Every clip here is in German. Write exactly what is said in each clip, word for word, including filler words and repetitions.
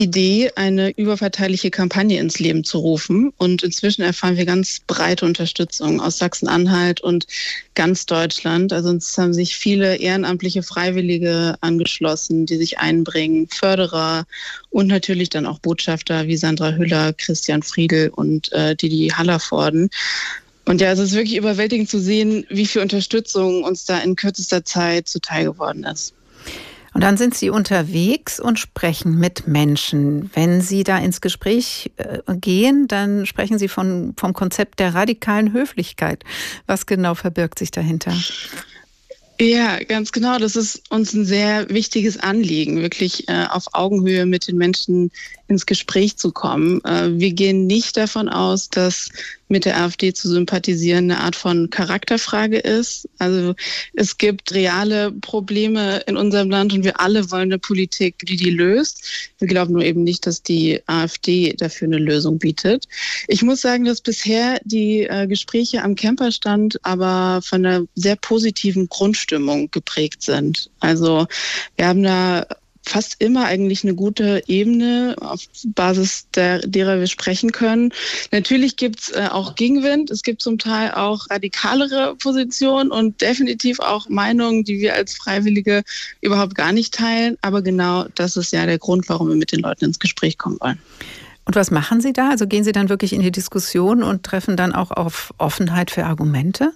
Idee, eine überparteiliche Kampagne ins Leben zu rufen. Und inzwischen erfahren wir ganz breite Unterstützung aus Sachsen-Anhalt und ganz Deutschland. Also uns haben sich viele ehrenamtliche Freiwillige angeschlossen, die sich einbringen, Förderer und natürlich dann auch Botschafter wie Sandra Hüller, Christian Friedl und äh, Didi Hallervorden. Und ja, es ist wirklich überwältigend zu sehen, wie viel Unterstützung uns da in kürzester Zeit zuteil geworden ist. Und dann sind Sie unterwegs und sprechen mit Menschen. Wenn Sie da ins Gespräch äh, gehen, dann sprechen Sie von, vom Konzept der radikalen Höflichkeit. Was genau verbirgt sich dahinter? Ja, ganz genau. Das ist uns ein sehr wichtiges Anliegen, wirklich äh, auf Augenhöhe mit den Menschen ins Gespräch zu kommen. Äh, wir gehen nicht davon aus, dass mit der AfD zu sympathisieren eine Art von Charakterfrage ist. Also es gibt reale Probleme in unserem Land und wir alle wollen eine Politik, die die löst. Wir glauben nur eben nicht, dass die AfD dafür eine Lösung bietet. Ich muss sagen, dass bisher die äh, Gespräche am Camperstand aber von einer sehr positiven Grundstimmung geprägt sind. Also wir haben da fast immer eigentlich eine gute Ebene, auf Basis der, derer wir sprechen können. Natürlich gibt es äh, auch Gegenwind. Es gibt zum Teil auch radikalere Positionen und definitiv auch Meinungen, die wir als Freiwillige überhaupt gar nicht teilen. Aber genau das ist ja der Grund, warum wir mit den Leuten ins Gespräch kommen wollen. Und was machen Sie da? Also gehen Sie dann wirklich in die Diskussion und treffen dann auch auf Offenheit für Argumente?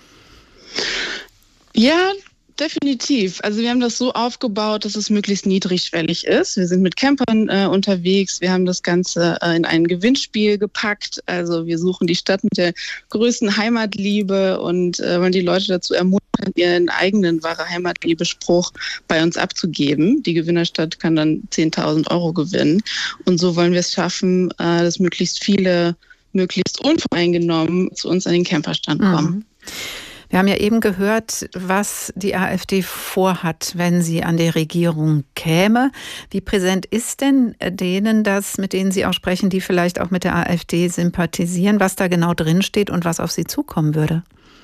Ja, definitiv. Also wir haben das so aufgebaut, dass es möglichst niedrigschwellig ist. Wir sind mit Campern äh, unterwegs. Wir haben das Ganze äh, in ein Gewinnspiel gepackt. Also wir suchen die Stadt mit der größten Heimatliebe und äh, wollen die Leute dazu ermuntern, ihren eigenen wahre Heimatliebe-Spruch bei uns abzugeben. Die Gewinnerstadt kann dann zehntausend Euro gewinnen. Und so wollen wir es schaffen, äh, dass möglichst viele, möglichst unvoreingenommen zu uns an den Camperstand kommen. Mhm. Wir haben ja eben gehört, was die AfD vorhat, wenn sie an die Regierung käme. Wie präsent ist denn denen das, mit denen Sie auch sprechen, die vielleicht auch mit der AfD sympathisieren, was da genau drinsteht und was auf sie zukommen würde?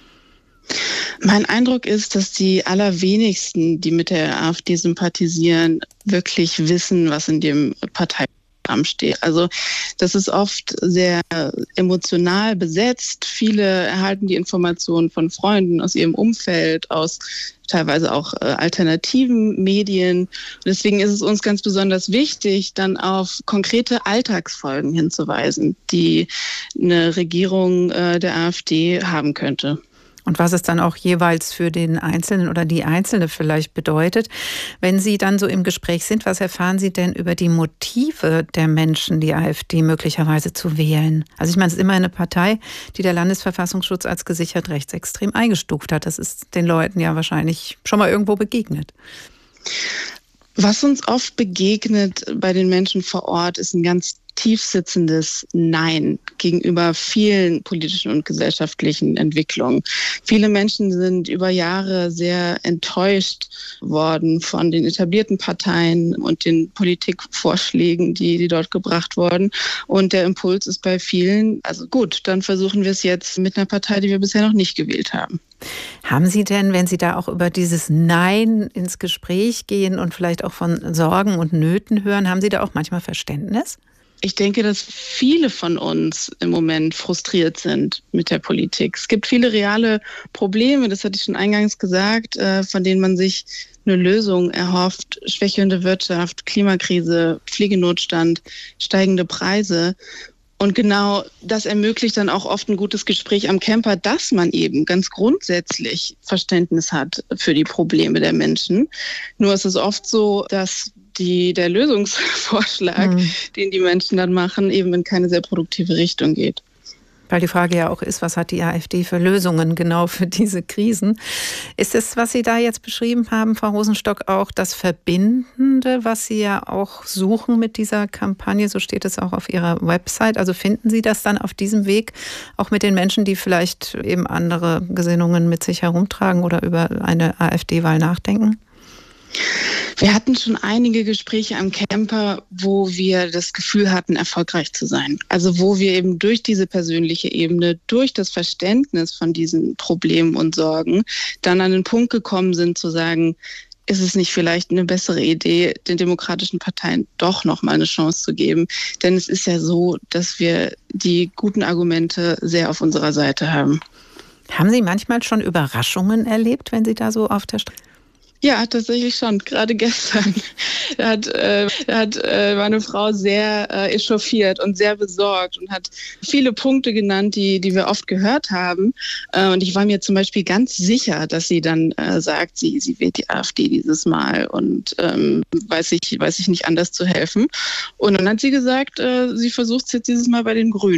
Mein Eindruck ist, dass die allerwenigsten, die mit der AfD sympathisieren, wirklich wissen, was in dem Parteiprogramm steht. Also das ist oft sehr emotional besetzt. Viele erhalten die Informationen von Freunden aus ihrem Umfeld, aus teilweise auch äh, alternativen Medien. Und deswegen ist es uns ganz besonders wichtig, dann auf konkrete Alltagsfolgen hinzuweisen, die eine Regierung äh, der AfD haben könnte. Und was es dann auch jeweils für den Einzelnen oder die Einzelne vielleicht bedeutet. Wenn Sie dann so im Gespräch sind, was erfahren Sie denn über die Motive der Menschen, die AfD möglicherweise zu wählen? Also ich meine, es ist immer eine Partei, die der Landesverfassungsschutz als gesichert rechtsextrem eingestuft hat. Das ist den Leuten ja wahrscheinlich schon mal irgendwo begegnet. Was uns oft begegnet bei den Menschen vor Ort, ist ein ganz tiefsitzendes Nein gegenüber vielen politischen und gesellschaftlichen Entwicklungen. Viele Menschen sind über Jahre sehr enttäuscht worden von den etablierten Parteien und den Politikvorschlägen, die, die dort gebracht wurden. Und der Impuls ist bei vielen, also gut, dann versuchen wir es jetzt mit einer Partei, die wir bisher noch nicht gewählt haben. Haben Sie denn, wenn Sie da auch über dieses Nein ins Gespräch gehen und vielleicht auch von Sorgen und Nöten hören, haben Sie da auch manchmal Verständnis? Ich denke, dass viele von uns im Moment frustriert sind mit der Politik. Es gibt viele reale Probleme, das hatte ich schon eingangs gesagt, von denen man sich eine Lösung erhofft. Schwächelnde Wirtschaft, Klimakrise, Pflegenotstand, steigende Preise. Und genau das ermöglicht dann auch oft ein gutes Gespräch am Camper, dass man eben ganz grundsätzlich Verständnis hat für die Probleme der Menschen. Nur ist es oft so, dass die, der Lösungsvorschlag, mhm. den die Menschen dann machen, eben in keine sehr produktive Richtung geht. Weil die Frage ja auch ist, was hat die AfD für Lösungen genau für diese Krisen? Ist es, was Sie da jetzt beschrieben haben, Frau Rosenstock, auch das Verbindende, was Sie ja auch suchen mit dieser Kampagne? So steht es auch auf Ihrer Website. Also finden Sie das dann auf diesem Weg auch mit den Menschen, die vielleicht eben andere Gesinnungen mit sich herumtragen oder über eine AfD-Wahl nachdenken? Wir hatten schon einige Gespräche am Camper, wo wir das Gefühl hatten, erfolgreich zu sein. Also wo wir eben durch diese persönliche Ebene, durch das Verständnis von diesen Problemen und Sorgen dann an den Punkt gekommen sind zu sagen, ist es nicht vielleicht eine bessere Idee, den demokratischen Parteien doch noch mal eine Chance zu geben? Denn es ist ja so, dass wir die guten Argumente sehr auf unserer Seite haben. Haben Sie manchmal schon Überraschungen erlebt, wenn Sie da so auf der Straße? Ja, tatsächlich schon. Gerade gestern da hat, äh, da hat äh, meine Frau sehr äh, echauffiert und sehr besorgt und hat viele Punkte genannt, die, die wir oft gehört haben. Äh, und ich war mir zum Beispiel ganz sicher, dass sie dann äh, sagt, sie, sie wählt die AfD dieses Mal und ähm, weiß ich, weiß ich nicht anders zu helfen. Und dann hat sie gesagt, äh, sie versucht es jetzt dieses Mal bei den Grünen.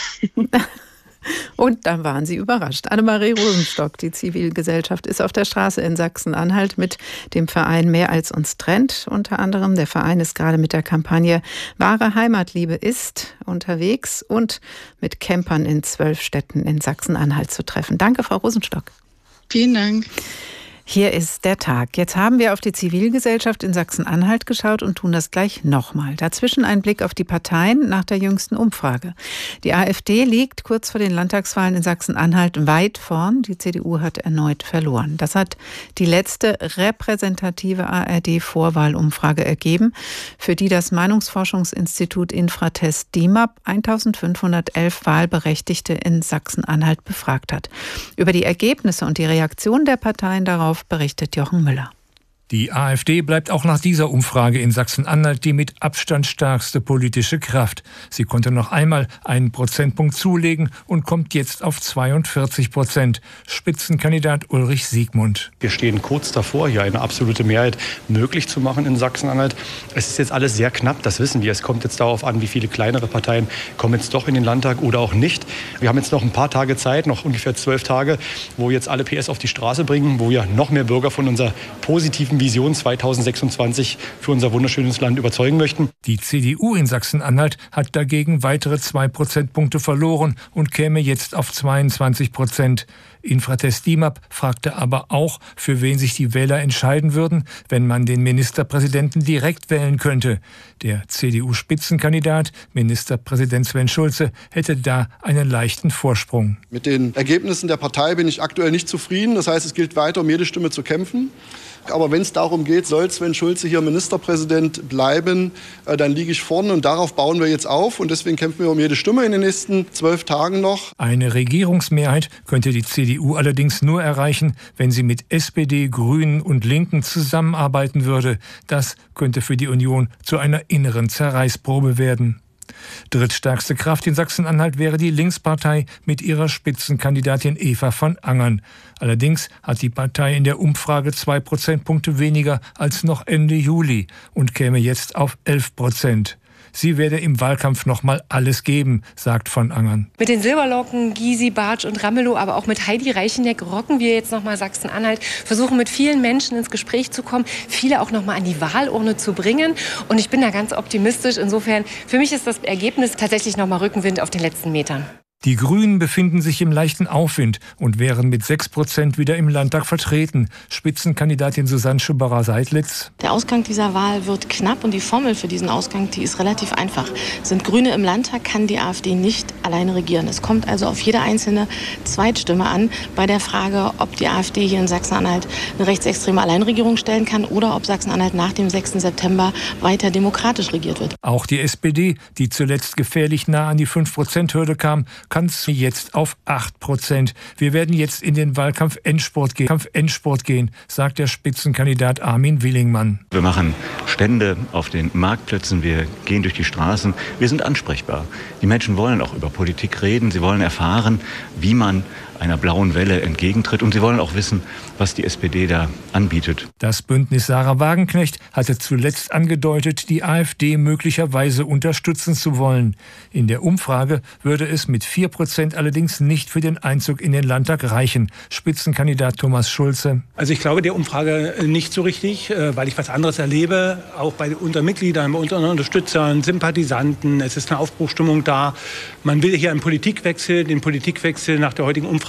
Und dann waren Sie überrascht. Annemarie Rosenstock, die Zivilgesellschaft, ist auf der Straße in Sachsen-Anhalt mit dem Verein Mehr als uns trennt. Unter anderem, der Verein ist gerade mit der Kampagne Wahre Heimatliebe ist unterwegs und mit Campern in zwölf Städten in Sachsen-Anhalt zu treffen. Danke, Frau Rosenstock. Vielen Dank. Hier ist der Tag. Jetzt haben wir auf die Zivilgesellschaft in Sachsen-Anhalt geschaut und tun das gleich nochmal. Dazwischen ein Blick auf die Parteien nach der jüngsten Umfrage. Die AfD liegt kurz vor den Landtagswahlen in Sachsen-Anhalt weit vorn. Die C D U hat erneut verloren. Das hat die letzte repräsentative A R D-Vorwahlumfrage ergeben, für die das Meinungsforschungsinstitut Infratest D I M A P eintausendfünfhundertelf Wahlberechtigte in Sachsen-Anhalt befragt hat. Über die Ergebnisse und die Reaktion der Parteien darauf berichtet Jochen Müller. Die AfD bleibt auch nach dieser Umfrage in Sachsen-Anhalt die mit Abstand stärkste politische Kraft. Sie konnte noch einmal einen Prozentpunkt zulegen und kommt jetzt auf zweiundvierzig Prozent. Spitzenkandidat Ulrich Siegmund. Wir stehen kurz davor, hier eine absolute Mehrheit möglich zu machen in Sachsen-Anhalt. Es ist jetzt alles sehr knapp, das wissen wir. Es kommt jetzt darauf an, wie viele kleinere Parteien kommen jetzt doch in den Landtag oder auch nicht. Wir haben jetzt noch ein paar Tage Zeit, noch ungefähr zwölf Tage, wo jetzt alle P S auf die Straße bringen, wo wir noch mehr Bürger von unserer positiven Vision zweitausendsechsundzwanzig für unser wunderschönes Land überzeugen möchten. Die C D U in Sachsen-Anhalt hat dagegen weitere zwei Prozentpunkte verloren und käme jetzt auf zweiundzwanzig Prozent. Infratest D I M A P fragte aber auch, für wen sich die Wähler entscheiden würden, wenn man den Ministerpräsidenten direkt wählen könnte. Der C D U-Spitzenkandidat, Ministerpräsident Sven Schulze, hätte da einen leichten Vorsprung. Mit den Ergebnissen der Partei bin ich aktuell nicht zufrieden. Das heißt, es gilt weiter, um jede Stimme zu kämpfen. Aber wenn es darum geht, soll Sven Schulze hier Ministerpräsident bleiben, dann liege ich vorne und darauf bauen wir jetzt auf. Und deswegen kämpfen wir um jede Stimme in den nächsten zwölf Tagen noch. Eine Regierungsmehrheit könnte die C D U allerdings nur erreichen, wenn sie mit S P D, Grünen und Linken zusammenarbeiten würde. Das könnte für die Union zu einer inneren Zerreißprobe werden. Drittstärkste Kraft in Sachsen-Anhalt wäre die Linkspartei mit ihrer Spitzenkandidatin Eva von Angern. Allerdings hat die Partei in der Umfrage zwei Prozentpunkte weniger als noch Ende Juli und käme jetzt auf elf Prozent. Sie werde im Wahlkampf noch mal alles geben, sagt von Angern. Mit den Silberlocken, Gysi, Bartsch und Ramelow, aber auch mit Heidi Reicheneck rocken wir jetzt noch mal Sachsen-Anhalt, versuchen mit vielen Menschen ins Gespräch zu kommen, viele auch noch mal an die Wahlurne zu bringen. Und ich bin da ganz optimistisch. Insofern, für mich ist das Ergebnis tatsächlich noch mal Rückenwind auf den letzten Metern. Die Grünen befinden sich im leichten Aufwind und wären mit sechs Prozent wieder im Landtag vertreten. Spitzenkandidatin Susanne Schubacher-Seidlitz. Der Ausgang dieser Wahl wird knapp und die Formel für diesen Ausgang, die ist relativ einfach. Sind Grüne im Landtag, kann die AfD nicht alleine regieren. Es kommt also auf jede einzelne Zweitstimme an bei der Frage, ob die AfD hier in Sachsen-Anhalt eine rechtsextreme Alleinregierung stellen kann oder ob Sachsen-Anhalt nach dem sechsten September weiter demokratisch regiert wird. Auch die S P D, die zuletzt gefährlich nah an die fünf Prozent Hürde kam, kann jetzt auf acht Prozent. Wir werden jetzt in den Wahlkampf Endspurt gehen, Kampf Endspurt gehen, sagt der Spitzenkandidat Armin Willingmann. Wir machen Stände auf den Marktplätzen, wir gehen durch die Straßen, wir sind ansprechbar. Die Menschen wollen auch über Politik reden, sie wollen erfahren, wie man einer blauen Welle entgegentritt. Und sie wollen auch wissen, was die S P D da anbietet. Das Bündnis Sarah Wagenknecht hatte zuletzt angedeutet, die AfD möglicherweise unterstützen zu wollen. In der Umfrage würde es mit vier Prozent allerdings nicht für den Einzug in den Landtag reichen. Spitzenkandidat Thomas Schulze. Also ich glaube der Umfrage nicht so richtig, weil ich was anderes erlebe, auch bei unseren Mitgliedern, bei unseren Unterstützern, Sympathisanten. Es ist eine Aufbruchstimmung da. Man will hier einen Politikwechsel, den Politikwechsel nach der heutigen Umfrage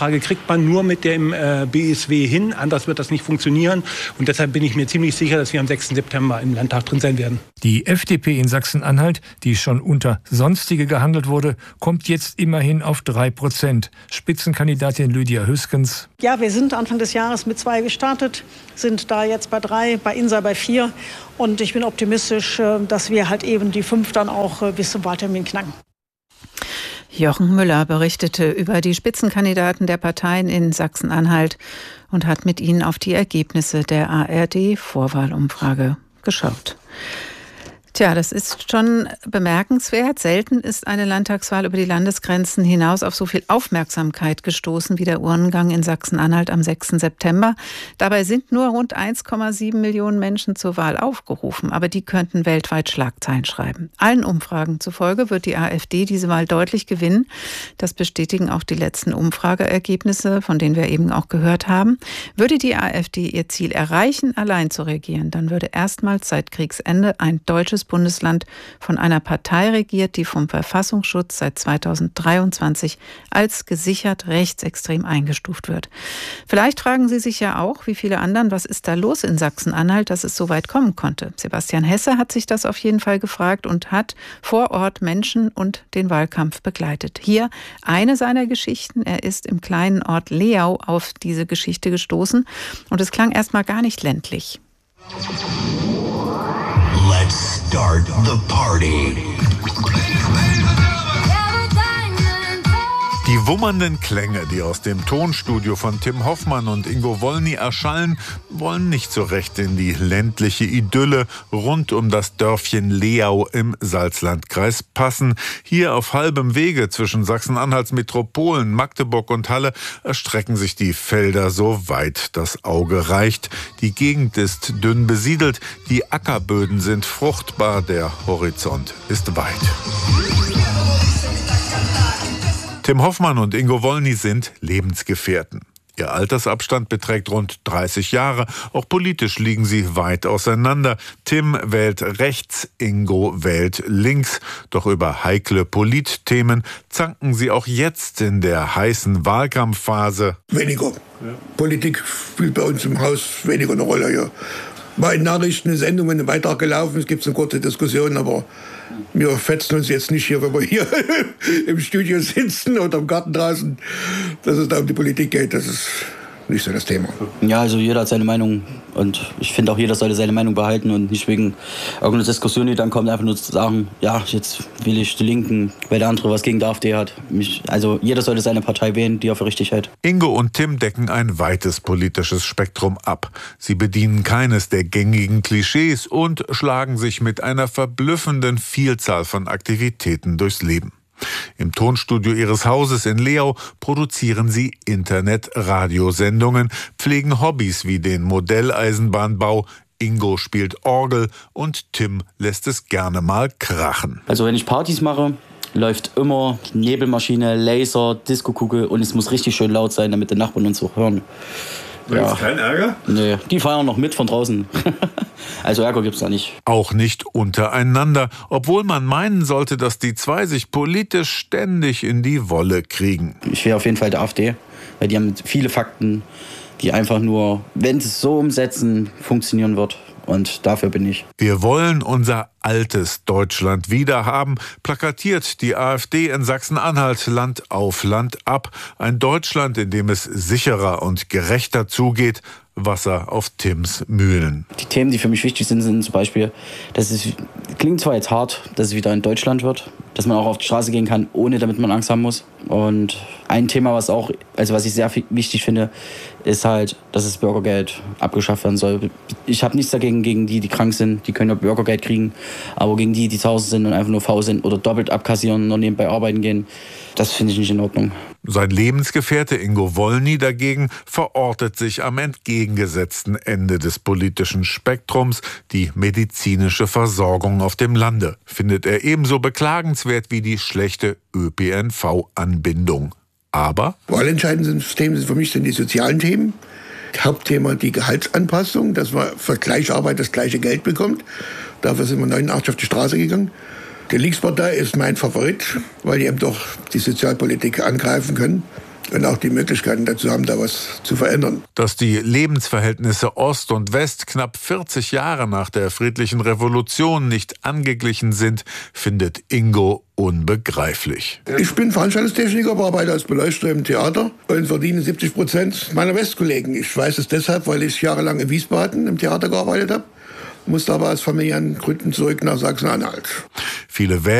Umfrage kriegt man nur mit dem äh, B S W hin. Anders wird das nicht funktionieren. Und deshalb bin ich mir ziemlich sicher, dass wir am sechsten September im Landtag drin sein werden. Die F D P in Sachsen-Anhalt, die schon unter Sonstige gehandelt wurde, kommt jetzt immerhin auf drei Prozent. Spitzenkandidatin Lydia Hüskens. Ja, wir sind Anfang des Jahres mit zwei gestartet, sind da jetzt bei drei, bei Insa bei vier. Und ich bin optimistisch, dass wir halt eben die fünf dann auch bis zum Wahltermin knacken. Jochen Müller berichtete über die Spitzenkandidaten der Parteien in Sachsen-Anhalt und hat mit ihnen auf die Ergebnisse der A R D-Vorwahlumfrage geschaut. Tja, das ist schon bemerkenswert. Selten ist eine Landtagswahl über die Landesgrenzen hinaus auf so viel Aufmerksamkeit gestoßen wie der Urnengang in Sachsen-Anhalt am sechsten September. Dabei sind nur rund eins Komma sieben Millionen Menschen zur Wahl aufgerufen, aber die könnten weltweit Schlagzeilen schreiben. Allen Umfragen zufolge wird die AfD diese Wahl deutlich gewinnen. Das bestätigen auch die letzten Umfrageergebnisse, von denen wir eben auch gehört haben. Würde die AfD ihr Ziel erreichen, allein zu regieren, dann würde erstmals seit Kriegsende ein deutsches Bundesland von einer Partei regiert, die vom Verfassungsschutz seit zweitausenddreiundzwanzig als gesichert rechtsextrem eingestuft wird. Vielleicht fragen Sie sich ja auch, wie viele anderen, was ist da los in Sachsen-Anhalt, dass es so weit kommen konnte. Sebastian Hesse hat sich das auf jeden Fall gefragt und hat vor Ort Menschen und den Wahlkampf begleitet. Hier eine seiner Geschichten. Er ist im kleinen Ort Leau auf diese Geschichte gestoßen und es klang erstmal gar nicht ländlich. Let's start the party. Die wummernden Klänge, die aus dem Tonstudio von Tim Hoffmann und Ingo Wolny erschallen, wollen nicht so recht in die ländliche Idylle rund um das Dörfchen Leau im Salzlandkreis passen. Hier auf halbem Wege zwischen Sachsen-Anhalts Metropolen, Magdeburg und Halle erstrecken sich die Felder so weit das Auge reicht. Die Gegend ist dünn besiedelt, die Ackerböden sind fruchtbar, der Horizont ist weit. Tim Hoffmann und Ingo Wolny sind Lebensgefährten. Ihr Altersabstand beträgt rund dreißig Jahre. Auch politisch liegen sie weit auseinander. Tim wählt rechts, Ingo wählt links. Doch über heikle Politthemen zanken sie auch jetzt in der heißen Wahlkampfphase. Weniger. Ja. Politik spielt bei uns im Haus weniger eine Rolle. Ja. Mal in Nachrichten, eine Sendung, wenn ein Beitrag gelaufen ist, gibt es eine kurze Diskussion, aber wir fetzen uns jetzt nicht hier, wenn wir hier im Studio sitzen oder im Garten draußen, dass es da um die Politik geht. Das ist nicht so das Thema. Ja, also jeder hat seine Meinung und ich finde auch, jeder sollte seine Meinung behalten und nicht wegen irgendeiner Diskussion, die dann kommt, einfach nur zu sagen, ja, jetzt will ich die Linken, weil der andere was gegen die AfD hat. Mich, also jeder sollte seine Partei wählen, die er für richtig hält. Ingo und Tim decken ein weites politisches Spektrum ab. Sie bedienen keines der gängigen Klischees und schlagen sich mit einer verblüffenden Vielzahl von Aktivitäten durchs Leben. Im Tonstudio ihres Hauses in Leau produzieren sie Internet-Radiosendungen, pflegen Hobbys wie den Modelleisenbahnbau. Ingo spielt Orgel und Tim lässt es gerne mal krachen. Also wenn ich Partys mache, läuft immer Nebelmaschine, Laser, Diskokugel und es muss richtig schön laut sein, damit die Nachbarn uns auch hören. Da ja. Gibt's keinen Ärger? Nee, die feiern noch mit von draußen. Also Ärger gibt's da nicht. Auch nicht untereinander, obwohl man meinen sollte, dass die zwei sich politisch ständig in die Wolle kriegen. Ich wäre auf jeden Fall der AfD, weil die haben viele Fakten, die einfach nur, wenn sie es so umsetzen, funktionieren wird. Und dafür bin ich. Wir wollen unser altes Deutschland wiederhaben, plakatiert die AfD in Sachsen-Anhalt Land auf Land ab. Ein Deutschland, in dem es sicherer und gerechter zugeht. Wasser auf Tims Mühlen. Die Themen, die für mich wichtig sind, sind zum Beispiel, dass es klingt zwar jetzt hart, dass es wieder in Deutschland wird, dass man auch auf die Straße gehen kann, ohne damit man Angst haben muss. Und ein Thema, was auch, also was ich sehr wichtig finde, ist halt, dass das Bürgergeld abgeschafft werden soll. Ich habe nichts dagegen, gegen die, die krank sind, die können ja Bürgergeld kriegen, aber gegen die, die zu Hause sind und einfach nur faul sind oder doppelt abkassieren und nebenbei arbeiten gehen, das finde ich nicht in Ordnung. Sein Lebensgefährte Ingo Wolny dagegen verortet sich am entgegengesetzten Ende des politischen Spektrums. Die medizinische Versorgung auf dem Lande findet er ebenso beklagenswert wie die schlechte Ö P N V-Anbindung. Aber wahlentscheidende Themen sind für mich sind die sozialen Themen. Hauptthema die Gehaltsanpassung, dass man für gleiche Arbeit das gleiche Geld bekommt. Dafür sind wir neunundachtzig auf die Straße gegangen. Die Linkspartei ist mein Favorit, weil die eben doch die Sozialpolitik angreifen können. und auch die Möglichkeiten dazu haben, da was zu verändern. Dass die Lebensverhältnisse Ost und West knapp vierzig Jahre nach der friedlichen Revolution nicht angeglichen sind, findet Ingo unbegreiflich. Ich bin Veranstaltungstechniker, arbeite als Beleuchter im Theater und verdiene siebzig Prozent meiner Westkollegen. Ich weiß es deshalb, weil ich jahrelang in Wiesbaden im Theater gearbeitet habe, musste aber aus familiären Gründen zurück nach Sachsen-Anhalt. Viele